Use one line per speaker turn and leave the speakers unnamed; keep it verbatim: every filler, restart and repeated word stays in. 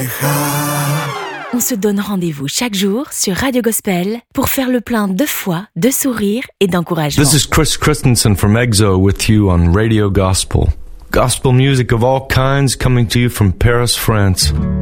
On se donne rendez-vous chaque jour sur Radio Gospel pour faire le plein de foi, de sourire et d'encouragement.
This is Chris Christensen from EXO with you on Radio Gospel. Gospel music of all kinds coming to you from Paris, France.